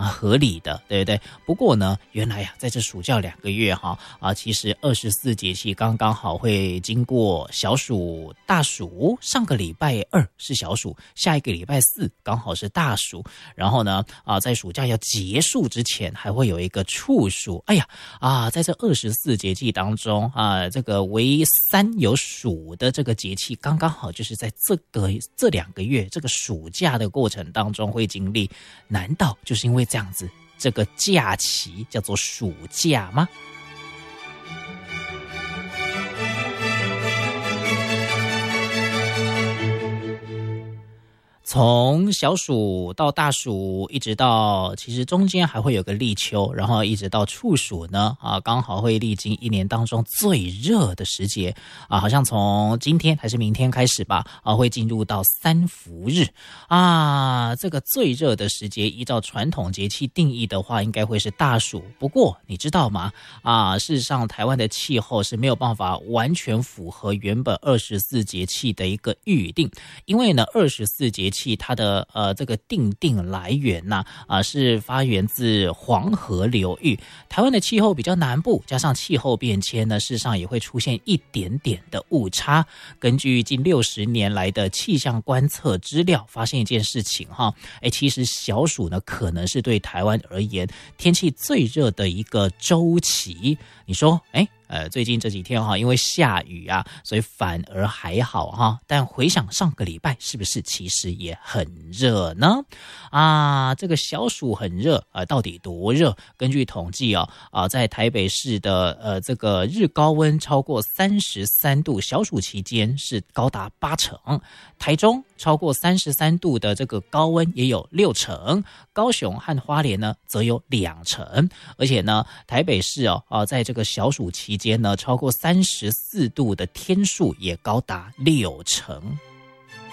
合理的，对不对？不过呢，原来在这暑假2个月其实24节气刚刚好会经过小暑、大暑，上个礼拜2是小暑，下一个礼拜4刚好是大暑，然后呢在暑假要结束之前还会有一个处暑。在这24节气当中这个唯3有暑的这个节气，刚刚好就是在这2个月这个暑假的过程当中会经历。难道就是因为这样子，这个假期叫做暑假吗？从小暑到大暑，一直到其实中间还会有个立秋，然后一直到处暑呢刚好会历经1年当中最热的时节好像从今天还是明天开始吧会进入到3伏日这个最热的时节，依照传统节气定义的话，应该会是大暑。不过你知道吗事实上台湾的气候是没有办法完全符合原本24节气的一个预定，因为呢24节气它的这个定来源是发源自黄河流域。台湾的气候比较南部，加上气候变迁呢，事实上也会出现一点点的误差。根据近60年来的气象观测资料，发现一件事情其实小暑呢可能是对台湾而言天气最热的一个周期。你说最近这几天因为下雨所以反而还好但回想上个礼拜，是不是其实也很热呢？这个小暑很热到底多热？根据统计在台北市的这个日高温超过33度，小暑期间是高达8成，台中超过33度的这个高温也有6成，高雄和花莲呢则有2成，而且呢台北市在这个小暑期间呢超过34度的天数也高达6成。